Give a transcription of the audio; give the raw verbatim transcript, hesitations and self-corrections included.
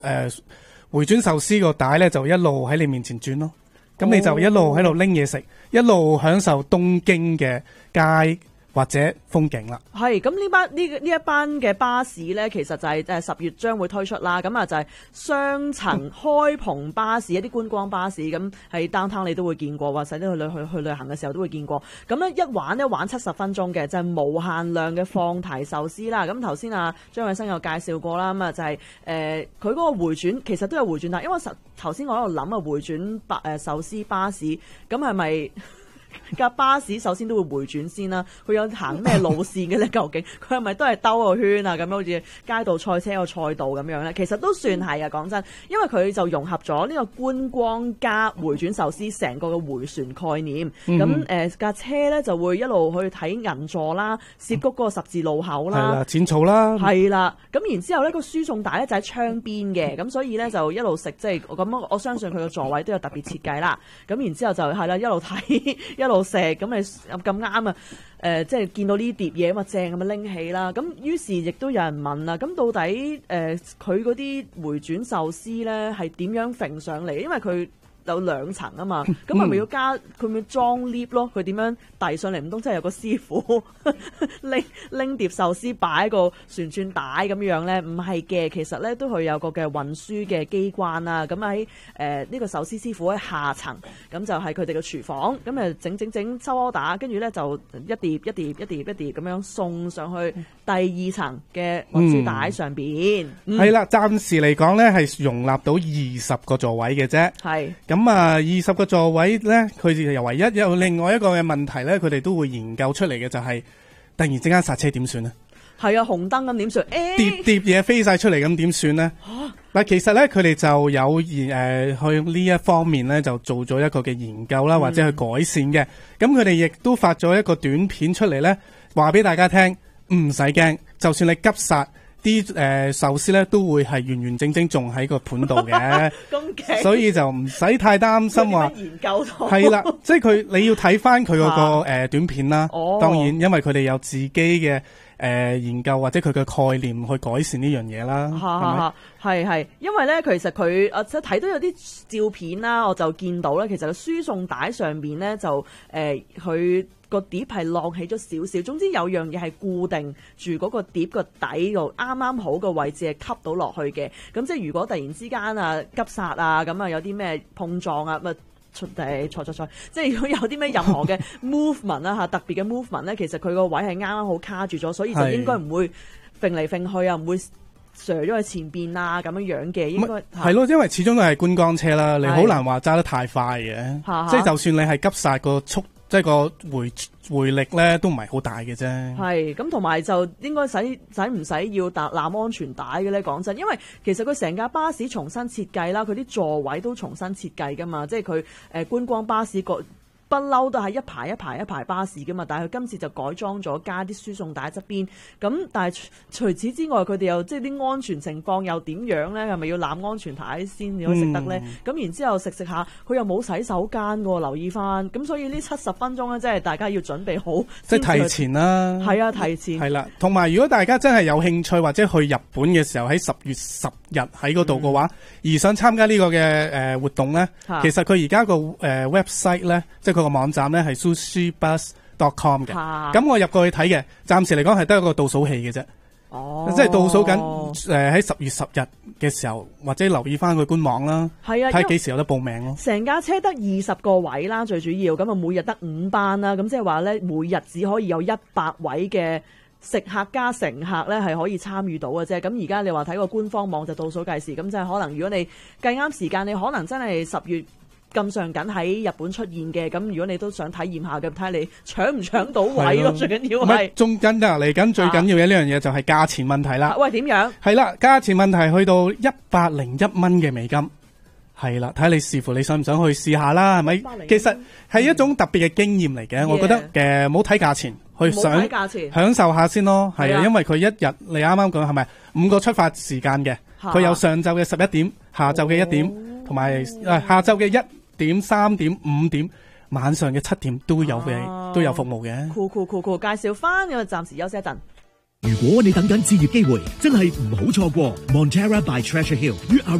誒回轉壽司個帶咧就一路喺你面前轉咯，咁你就一路喺度拎嘢食，一路享受東京嘅街或者風景啦。 係咁呢班呢呢一班嘅巴士咧，其實就係誒十月將會推出啦。咁啊就係雙層開篷巴士，一啲觀光巴士，咁喺 downtown 你都會見過，或者去旅去去旅行嘅時候都會見過。咁咧一玩咧玩七十分鐘嘅，就係、是、無限量嘅放題壽司啦。咁頭先啊張偉生有介紹過啦，咁啊就係誒佢嗰個回轉其實都有回轉，但因為頭先我喺度諗啊回轉巴誒壽司巴士，咁係咪？架巴士首先都會回轉先啦，佢有行咩路線嘅咧？究竟佢係咪都係兜個圈啊？咁樣好似街道賽車個賽道咁樣咧？其實都算係啊！講真，因為佢就融合咗呢個觀光加回轉壽司成個嘅迴旋概念。咁誒架車咧就會一路去睇銀座啦、涉谷嗰個十字路口啦、 係啦、剪草啦， 係啦。咁然之後咧個輸送帶咧就喺窗邊嘅，咁所以咧就一路食，即係咁我相信佢個座位都有特別設計啦。咁然之後就係啦，一路睇。一路食咁你咁啱啊！誒、呃，即係見到呢碟嘢咁啊正咁樣拎起啦。咁於是亦都有人問啦，咁到底誒佢嗰啲回轉壽司咧係點樣揈上嚟？因為佢有兩層啊嘛，咁係咪要加佢咪裝 lift 咯？佢點樣遞上嚟？唔通真係有個師傅拎拎碟壽司擺喺個旋轉帶咁樣咧？唔係嘅，其實咧都佢有個嘅運輸嘅機關啦。咁喺誒呢個壽司師傅喺下層，咁就係佢哋嘅廚房，咁誒整整整收 order，跟住咧就一碟一碟一碟一碟咁樣送上去第二層嘅運輸帶上邊。 係啦，暫時嚟講咧係容納到二十個座位嘅啫。 係。 咁啊，二十個座位咧，佢哋又唯一有另外一個嘅問題咧，佢哋都會研究出嚟嘅就係、是、突然之間剎車點算咧？ 係啊，紅燈咁點算？ 碟碟嘢飛晒出嚟咁點算咧？嗱，其實咧佢哋就有誒、呃、去呢一方面咧就做咗一個嘅研究啦，或者去改善嘅。咁佢哋亦都發咗一個短片出嚟咧，話俾大家聽，唔使驚，就算你急剎。啲誒壽司咧都會係完完整整仲喺個盤度嘅，所以就唔使太擔心話研究到係啦，即係佢你要睇翻佢嗰個誒短片啦。 哦， 當然因為佢哋有自己嘅誒、呃、研究或者佢嘅概念去改善呢樣嘢啦。係咪？ 係係，因為咧其實佢啊即係睇到有啲照片啦，我就見到咧，其實個輸送帶上邊咧就誒佢。呃個碟係晾起咗少少，總之有樣嘢係固定住嗰個碟個底度，啱啱好個位置係吸到落去嘅。咁即係如果突然之間啊急剎啊，咁啊有啲咩碰撞啊，咪出誒錯錯錯，即係如果有啲咩任何嘅 movement 啦嚇，特別嘅 movement 咧，其實佢個位係啱啱好卡住咗，所以就應該唔會揈嚟揈去啊，唔會瀡咗去前邊啊咁樣樣嘅，應該係咯，因為始終都係觀光車啦，你好難話揸得太快嘅，即係就算你係急剎個速。即係個回回力咧，都唔係好大嘅啫。 係咁，同埋就應該使使唔使要搭攬安全帶嘅咧？講真，因為其實佢成架巴士重新設計啦，佢啲座位都重新設計噶嘛。即係佢誒觀光巴士個不嬲都係一排一排一排巴士噶嘛，但係佢今次就改裝咗加啲輸送帶側邊。咁但係除此之外，佢哋又即係啲安全情況又點樣咧？係咪要攬安全帶先至可以食得咧？咁、嗯、然之後食食下，佢又冇洗手間喎，留意翻。咁所以呢七十分鐘咧，即係大家要準備好， 即係提前啦。 係啊，提前。係啦，同埋如果大家真係有興趣或者去日本嘅時候喺十月十日喺嗰度嘅話，嗯、而想參加呢個嘅誒、呃、活動咧，其實佢而家個誒 website 咧，即係佢個網站咧係 sushi bus dot com 嘅。咁、啊、我入過去睇嘅，暫時嚟講係得一個倒數器嘅啫。哦，即係倒數緊誒喺十月十日嘅時候，或者留意翻佢官網啦。係啊，睇幾時有得報名咯。 成架車得二十個位啦，最主要咁啊，每日得五班啦，咁即係話咧，每日只可以有一百位嘅食客加乘客咧係可以參與到嘅啫。咁而家你話睇個官方網就倒數計時，咁即係可能如果你計啱時間，你可能真係十月咁上緊喺日本出現嘅。咁如果你都想體驗下嘅，睇下你搶唔搶到位咯。最緊要係中間啊，嚟緊最緊要嘅呢樣嘢就係價錢問題啦。 啊、喂，點樣？ 係啦，價錢問題去到一百零一蚊嘅美金。係啦，睇下你視乎你想唔想去試下啦，係咪？其實係一種特別嘅經驗嚟嘅，我覺得誒，冇睇價錢，去想享受下先咯。係啊，因為佢一日你啱啱講係咪五個出發時間嘅？佢有上晝嘅十一點、下晝嘅一點，同埋誒下晝嘅一點、三點、五點，晚上嘅七點都有嘅，都有服務嘅。 酷酷酷酷，介紹翻，我暫時休息一陣。 如果你等緊置業機會，真係唔好錯過 Montera by Treasure Hill 於